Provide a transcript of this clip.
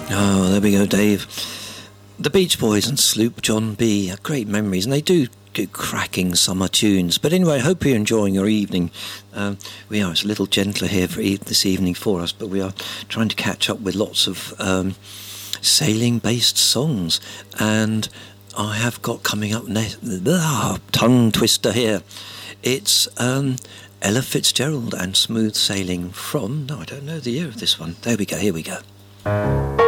Oh, there we go, Dave. The Beach Boys and Sloop John B. Great memories, and they do cracking summer tunes. But anyway, I hope you're enjoying your evening. It's a little gentler here this evening for us, but we are trying to catch up with lots of sailing-based songs. And I have got coming up next, tongue twister here. It's Ella Fitzgerald and Smooth Sailing from, no, I don't know the year of this one. There we go, here we go.